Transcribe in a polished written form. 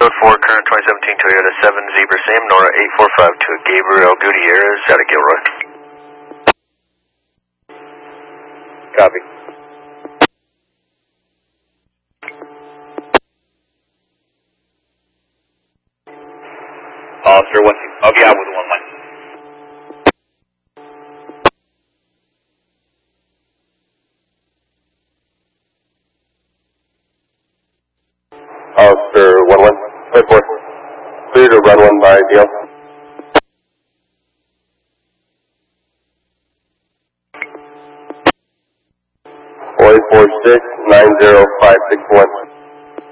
Code 4, current 2017 Toyota 7 Zebra Sam, Nora 8452, Gabriel Gutierrez out of Gilroy. Copy. Officer, I'll be out with 1 1. Officer 1-1, 24. Clear to run 1 by DL. 446-90561.